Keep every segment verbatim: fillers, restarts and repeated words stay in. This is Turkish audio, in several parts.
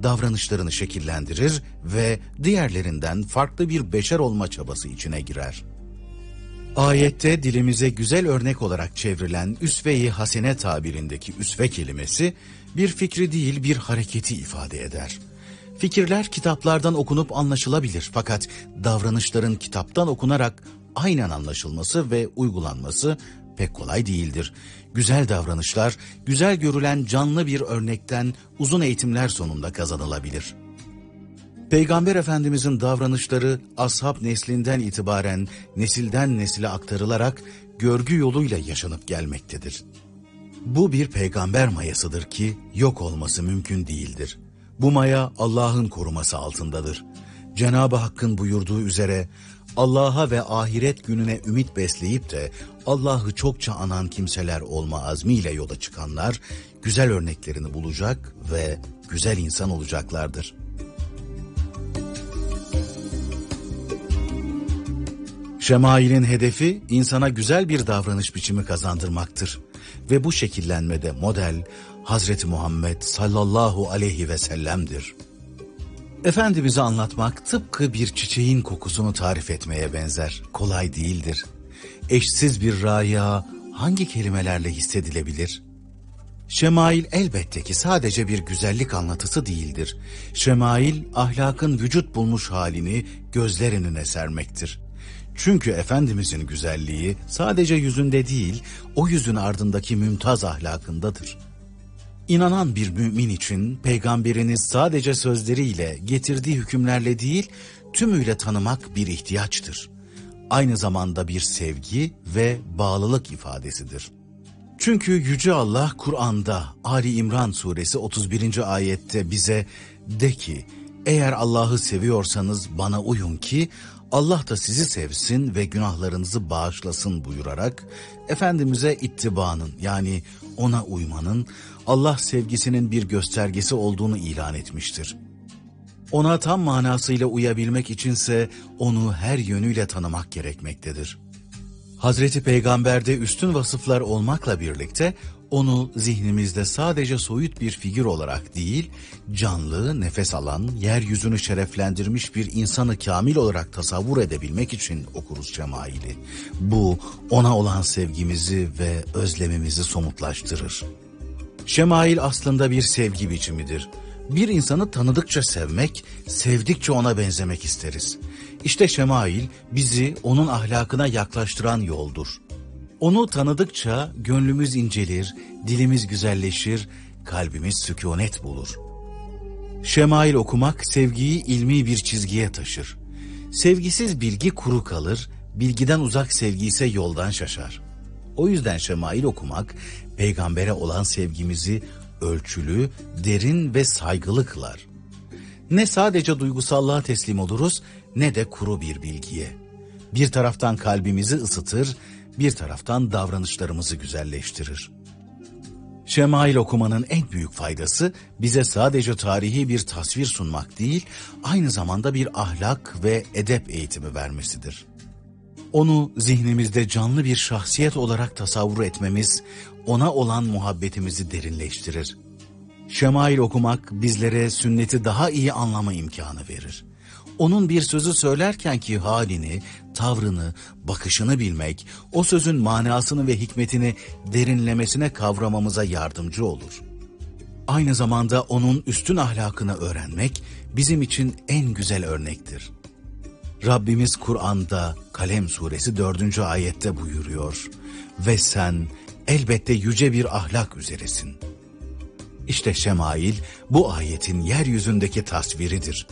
davranışlarını şekillendirir ve diğerlerinden farklı bir beşer olma çabası içine girer. Ayette dilimize güzel örnek olarak çevrilen üsve-i hasene tabirindeki üsve kelimesi bir fikri değil bir hareketi ifade eder. Fikirler kitaplardan okunup anlaşılabilir fakat davranışların kitaptan okunarak aynen anlaşılması ve uygulanması pek kolay değildir. Güzel davranışlar, güzel görülen canlı bir örnekten uzun eğitimler sonunda kazanılabilir. Peygamber Efendimizin davranışları ashab neslinden itibaren nesilden nesile aktarılarak görgü yoluyla yaşanıp gelmektedir. Bu bir peygamber mayasıdır ki yok olması mümkün değildir. Bu maya Allah'ın koruması altındadır. Cenab-ı Hakk'ın buyurduğu üzere Allah'a ve ahiret gününe ümit besleyip de Allah'ı çokça anan kimseler olma azmiyle yola çıkanlar güzel örneklerini bulacak ve güzel insan olacaklardır. Şemail'in hedefi insana güzel bir davranış biçimi kazandırmaktır. Ve bu şekillenmede model Hazreti Muhammed sallallahu aleyhi ve sellem'dir. Efendimiz'i anlatmak tıpkı bir çiçeğin kokusunu tarif etmeye benzer. Kolay değildir. Eşsiz bir raya hangi kelimelerle hissedilebilir? Şemail elbette ki sadece bir güzellik anlatısı değildir. Şemail ahlakın vücut bulmuş halini gözler önüne sermektir. Çünkü Efendimizin güzelliği sadece yüzünde değil, o yüzün ardındaki mümtaz ahlakındadır. İnanan bir mümin için peygamberiniz sadece sözleriyle, getirdiği hükümlerle değil, tümüyle tanımak bir ihtiyaçtır. Aynı zamanda bir sevgi ve bağlılık ifadesidir. Çünkü Yüce Allah Kur'an'da Ali İmran suresi otuz birinci ayette bize de ki, eğer Allah'ı seviyorsanız bana uyun ki Allah da sizi sevsin ve günahlarınızı bağışlasın buyurarak Efendimiz'e ittibanın yani ona uymanın Allah sevgisinin bir göstergesi olduğunu ilan etmiştir. Ona tam manasıyla uyabilmek içinse onu her yönüyle tanımak gerekmektedir. Hazreti Peygamber'de üstün vasıflar olmakla birlikte onu zihnimizde sadece soyut bir figür olarak değil, canlı, nefes alan, yeryüzünü şereflendirmiş bir insanı kamil olarak tasavvur edebilmek için okuruz Şemail'i. Bu, ona olan sevgimizi ve özlemimizi somutlaştırır. Şemail aslında bir sevgi biçimidir. Bir insanı tanıdıkça sevmek, sevdikçe ona benzemek isteriz. İşte Şemail bizi onun ahlakına yaklaştıran yoldur. Onu tanıdıkça gönlümüz incelir, dilimiz güzelleşir, kalbimiz sükûnet bulur. Şemail okumak sevgiyi ilmi bir çizgiye taşır. Sevgisiz bilgi kuru kalır, bilgiden uzak sevgi ise yoldan şaşar. O yüzden Şemail okumak, peygambere olan sevgimizi ölçülü, derin ve saygılı kılar. Ne sadece duygusallığa teslim oluruz, ne de kuru bir bilgiye. Bir taraftan kalbimizi ısıtır, bir taraftan davranışlarımızı güzelleştirir. Şemail okumanın en büyük faydası bize sadece tarihi bir tasvir sunmak değil, aynı zamanda bir ahlak ve edep eğitimi vermesidir. Onu zihnimizde canlı bir şahsiyet olarak tasavvur etmemiz, ona olan muhabbetimizi derinleştirir. Şemail okumak bizlere sünneti daha iyi anlama imkanı verir. Onun bir sözü söylerkenki halini, tavrını, bakışını bilmek, o sözün manasını ve hikmetini derinlemesine kavramamıza yardımcı olur. Aynı zamanda onun üstün ahlakını öğrenmek bizim için en güzel örnektir. Rabbimiz Kur'an'da Kalem suresi dördüncü ayette buyuruyor ve sen elbette yüce bir ahlak üzeresin. İşte Şemail bu ayetin yeryüzündeki tasviridir.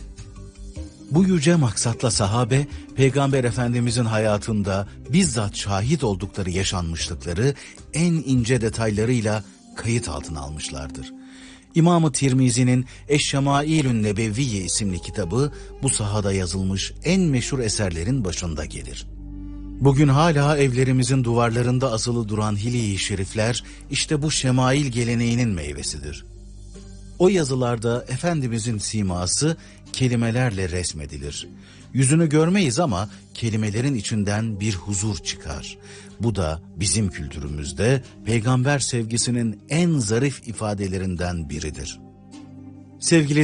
Bu yüce maksatla sahabe, Peygamber Efendimizin hayatında bizzat şahit oldukları yaşanmışlıkları en ince detaylarıyla kayıt altına almışlardır. İmam-ı Tirmizi'nin Eş-Şemailün Nebevviye isimli kitabı bu sahada yazılmış en meşhur eserlerin başında gelir. Bugün hala evlerimizin duvarlarında asılı duran hilye-i şerifler işte bu şemail geleneğinin meyvesidir. O yazılarda Efendimizin siması kelimelerle resmedilir. Yüzünü görmeyiz ama kelimelerin içinden bir huzur çıkar. Bu da bizim kültürümüzde peygamber sevgisinin en zarif ifadelerinden biridir. Sevgili